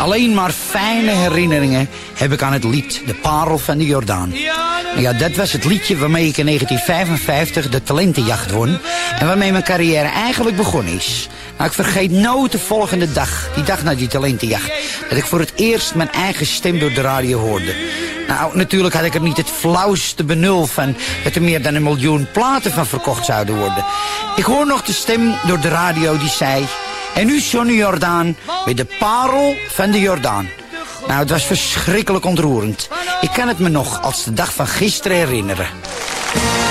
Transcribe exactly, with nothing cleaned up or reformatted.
alleen maar fijne herinneringen heb ik aan het lied De Parel van de Jordaan. Ja, dat was het liedje waarmee ik in negentien vijfenvijftig de talentenjacht won. En waarmee mijn carrière eigenlijk begonnen is. Nou, ik vergeet nooit de volgende dag, die dag na die talentenjacht, dat ik voor het eerst mijn eigen stem door de radio hoorde. Nou, natuurlijk had ik er niet het flauwste benul van dat er meer dan een miljoen platen van verkocht zouden worden. Ik hoor nog de stem door de radio die zei: en nu Johnny Jordaan met De Parel van de Jordaan. Nou, het was verschrikkelijk ontroerend. Ik kan het me nog als de dag van gisteren herinneren.